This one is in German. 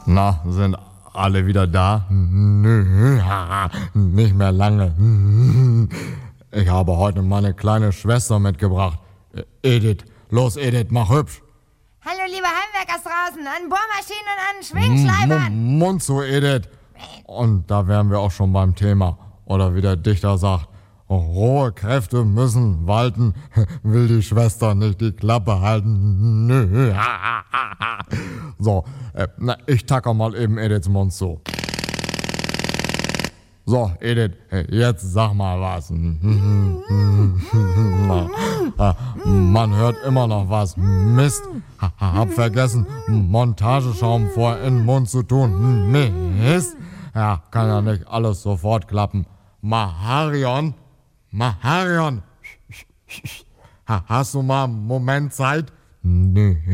Na, sind alle wieder da? Nö, nicht mehr lange. Ich habe heute meine kleine Schwester mitgebracht. Edith, los Edith, mach hübsch. Hallo liebe Heimwerkers draußen, an Bohrmaschinen und an Schwingschleibern. Mund zu, Edith. Und da wären wir auch schon beim Thema. Oder wie der Dichter sagt, rohe Kräfte müssen walten, will die Schwester nicht die Klappe halten. Nö. So, ich tacker mal eben Ediths Mund zu. So, Edith, jetzt sag mal was. Man hört immer noch was. Mist. Hab vergessen, Montageschaum vorher in den Mund zu tun. Mist. Ja, kann ja nicht alles sofort klappen. Maharion, hast du mal einen Moment Zeit? Nee.